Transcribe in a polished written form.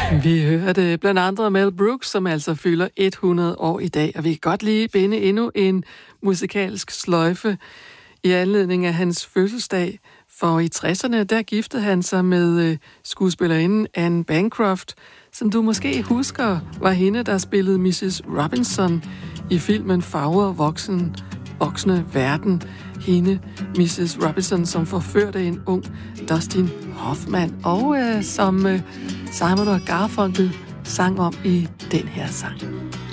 Vi hørte blandt andre Mel Brooks, som altså fylder 100 år i dag, og vi kan godt lige binde endnu en musikalsk sløjfe i anledning af hans fødselsdag. For i 60'erne, der giftede han sig med skuespillerinden Anne Bancroft, som du måske husker, var hende, der spillede Mrs. Robinson i filmen Fagre voksne verden. Hende, Mrs. Robinson, som forførte en ung Dustin Hoffman, og som Simon og Garfunkel sang om i den her sang.